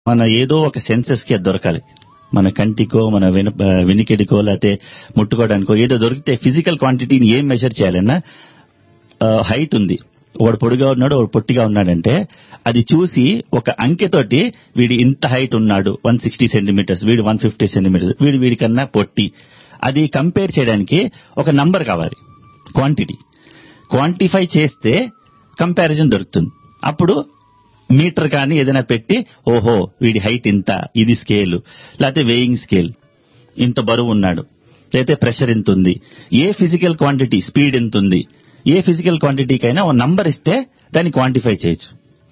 మన ఏదో ఒక సెన్సెస్ కి అది దొరకాలి. మన కంటికో మన వినికిడికో లేకపోతే ముట్టుకోవడానికో ఏదో దొరికితే ఫిజికల్ క్వాంటిటీని ఏం మెజర్ చేయాలన్నా హైట్ ఉంది, ఒకడు పొడిగా ఉన్నాడు ఒకడు పొట్టిగా ఉన్నాడంటే అది చూసి ఒక అంకెతోటి వీడి ఇంత హైట్ ఉన్నాడు 160 సెంటీమీటర్స్, వీడు 150 సెంటీమీటర్స్, వీడికన్నా పొట్టి, అది కంపేర్ చేయడానికి ఒక నంబర్ కావాలి. క్వాంటిఫై చేస్తే కంపారిజన్ దొరుకుతుంది. అప్పుడు మీటర్ కానీ ఏదైనా పెట్టి ఓహో వీడి హైట్ ఇంత, ఇది స్కేల్ లేకపోతే వేయింగ్ స్కేల్, ఇంత బరువు ఉన్నాడు, లేకపోతే ప్రెషర్ ఎంత ఉంది, ఏ ఫిజికల్ క్వాంటిటీ స్పీడ్ ఎంత ఉంది, ఏ ఫిజికల్ క్వాంటిటీకైనా ఒక నంబర్ ఇస్తే దాన్ని క్వాంటిఫై చేయొచ్చు.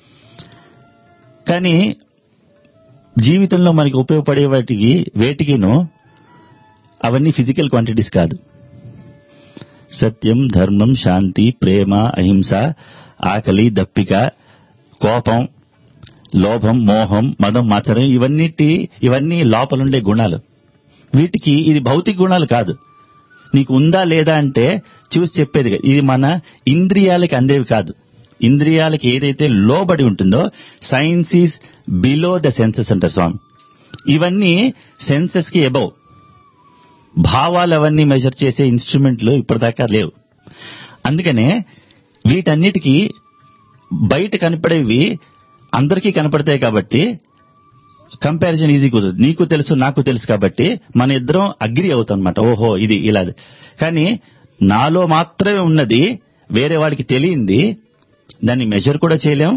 కానీ జీవితంలో మనకి ఉపయోగపడే వేటికిను అవన్నీ ఫిజికల్ క్వాంటిటీస్ కాదు. సత్యం, ధర్మం, శాంతి, ప్రేమ, అహింస, ఆకలి, దప్పిక, కోపం, లోభం, మోహం, మదం, మాచరం, ఇవన్నీ లోపలుండే గుణాలు. వీటికి ఇది భౌతిక గుణాలు కాదు. నీకు ఉందా లేదా అంటే చూసి చెప్పేది. ఇది మన ఇంద్రియాలకి అందేవి కాదు. ఇంద్రియాలకి ఏదైతే లోబడి ఉంటుందో science is below the senses అంటారు స్వామి. ఇవన్నీ సెన్సెస్ కి అబౌవ్. భావాలు అవన్నీ మెజర్ చేసే ఇన్స్ట్రుమెంట్లు ఇప్పటిదాకా లేవు. అందుకనే వీటన్నిటికీ బయట కనపడేవి అందరికీ కనపడతాయి కాబట్టి కంపారిజన్ ఈజీ కుదరదు. నీకు తెలుసు నాకు తెలుసు కాబట్టి మన ఇద్దరం అగ్రి అవుతాం అనమాట. ఓహో ఇది ఇలా. కానీ నాలో మాత్రమే ఉన్నది వేరే వాడికి తెలియంది, దాన్ని మెజర్ కూడా చేయలేం,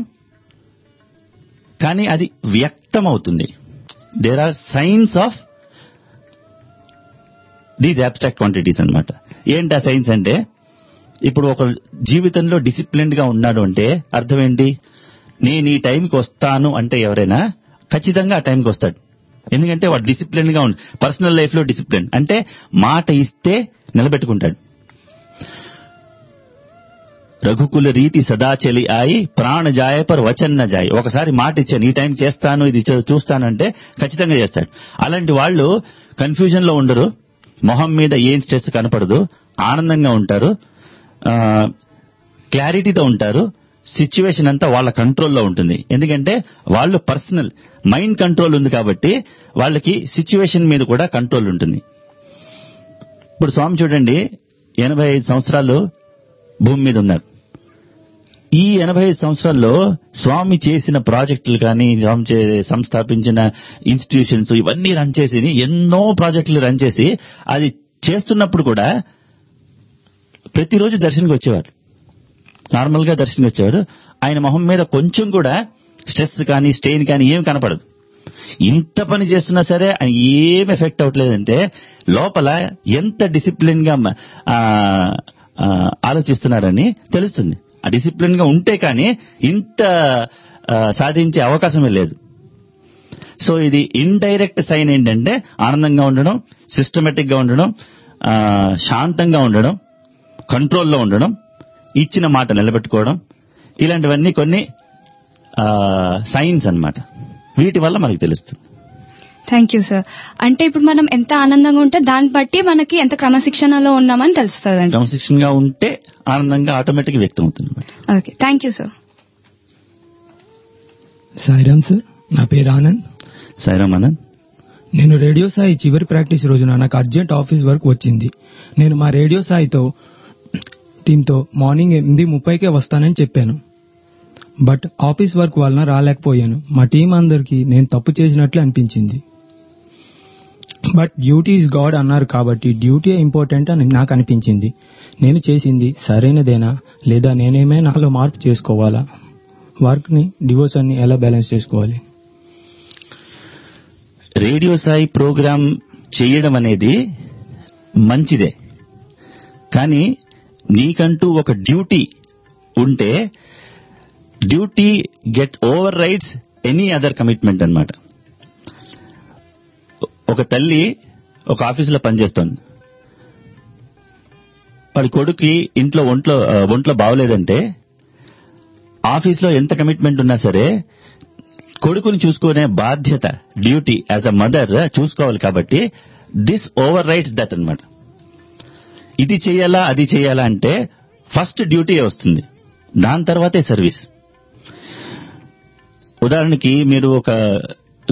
కానీ అది వ్యక్తం అవుతుంది. There are science of these abstract quantities అనమాట. ఏంటి ఆ సైన్స్ అంటే, ఇప్పుడు ఒక జీవితంలో డిసిప్లిన్డ్ గా ఉన్నాడు అంటే అర్థం ఏంటి? నేను ఈ టైంకి వస్తాను అంటే ఎవరైనా ఖచ్చితంగా ఆ టైంకి వస్తాడు. ఎందుకంటే వాడు డిసిప్లిన్ గా ఉంది. పర్సనల్ లైఫ్ లో డిసిప్లిన్ అంటే మాట ఇస్తే నిలబెట్టుకుంటాడు. రఘుకుల రీతి సదా చెలి ఆయి ప్రాణ జాయ పర్ వచన్ న జాయి. ఒకసారి మాట ఇచ్చాను ఈ టైం చేస్తాను ఇది చూస్తానంటే ఖచ్చితంగా చేస్తాడు. అలాంటి వాళ్ళు కన్ఫ్యూజన్ లో ఉండరు, మొహం మీద ఏం స్ట్రెస్ కనపడదు, ఆనందంగా ఉంటారు, క్లారిటీతో ఉంటారు. సిచ్యువేషన్ అంతా వాళ్ళ కంట్రోల్లో ఉంటుంది. ఎందుకంటే వాళ్ళు పర్సనల్ మైండ్ కంట్రోల్ ఉంది కాబట్టి వాళ్ళకి సిచ్యువేషన్ మీద కూడా కంట్రోల్ ఉంటుంది. ఇప్పుడు స్వామి చూడండి 85 సంవత్సరాలు భూమి మీద ఉన్నారు. ఈ 85 సంవత్సరాల్లో స్వామి చేసిన ప్రాజెక్టులు కానీ, స్వామి సంస్థాపించిన ఇన్స్టిట్యూషన్స్ ఇవన్నీ రన్ చేసి ఎన్నో ప్రాజెక్టులు రన్ చేసి అది చేస్తున్నప్పుడు కూడా ప్రతిరోజు దర్శనానికి వచ్చేవారు. నార్మల్ గా దర్శనం వచ్చాడు. ఆయన మొహం మీద కొంచెం కూడా స్ట్రెస్ కానీ స్ట్రెయిన్ కానీ ఏమి కనపడదు. ఇంత పని చేస్తున్నా సరే ఆయన ఏం ఎఫెక్ట్ అవ్వట్లేదంటే లోపల ఎంత డిసిప్లిన్ గా ఆలోచిస్తున్నారని తెలుస్తుంది. ఆ డిసిప్లిన్ గా ఉంటే కానీ ఇంత సాధించే అవకాశమే లేదు. సో ఇది ఇండైరెక్ట్ సైన్ ఏంటంటే ఆనందంగా ఉండడం, సిస్టమేటిక్ గా ఉండడం, శాంతంగా ఉండడం, కంట్రోల్లో ఉండడం, ఇచ్చిన మాట నిలబెట్టుకోవడం, ఇలాంటివన్నీ కొన్ని సైన్స్ అన్నమాట. వీటి వల్ల మనకు తెలుస్తుంది. Thank you sir. అంటే ఇప్పుడు మనం ఎంత ఆనందంగా ఉంటే దాన్ని బట్టి మనకి ఎంత క్రమశిక్షణలో ఉన్నామని తెలుస్తుంది. క్రమశిక్షణగా ఉంటే ఆనందంగా ఆటోమేటిక్ వ్యక్తం అవుతుంది. Okay, thank you sir. Sairam sir, నా పేరు ఆనంద్. సాయిరామ్ ఆనంద్. నేను రేడియో సాయి చివరి ప్రాక్టీస్ రోజున నాకు అర్జెంట్ ఆఫీస్ వర్క్ వచ్చింది. నేను మా రేడియో సాయితో టీంతో మార్నింగ్ 8:30కే వస్తానని చెప్పాను. బట్ ఆఫీస్ వర్క్ వలన రాలేకపోయాను. మా టీం అందరికీ నేను తప్పు చేసినట్లు అనిపించింది. బట్ డ్యూటీ ఈజ్ గాడ్ అన్నారు కాబట్టి డ్యూటీ ఇంపార్టెంట్ అని నాకు అనిపించింది. నేను చేసింది సరైనదేనా లేదా నేనేమైనా నాలో మార్పు చేసుకోవాలా? వర్క్ ని డివోషన్ ని ఎలా బ్యాలెన్స్ చేసుకోవాలి? రేడియో సాయి ప్రోగ్రామ్ చేయడం అనేది మంచిదే, కానీ నీకంటూ ఒక డ్యూటీ ఉంటే duty get over rides any other commitment అన్నమాట. ఒక తల్లి ఒక ఆఫీసులో పనిచేస్తోంది. వాడి కొడుకు ఇంట్లో ఒంట్లో బాగోలేదంటే ఆఫీస్లో ఎంత కమిట్మెంట్ ఉన్నా సరే కొడుకుని చూసుకునే బాధ్యత, డ్యూటీ యాజ్ అ మదర్ చూసుకోవాలి. కాబట్టి దిస్ ఓవర్ రైడ్స్ దట్ అన్నమాట. ఇది చేయాలా అది చేయాలా అంటే ఫస్ట్ డ్యూటీ వస్తుంది, దాని తర్వాతే సర్వీస్. ఉదాహరణకి మీరు ఒక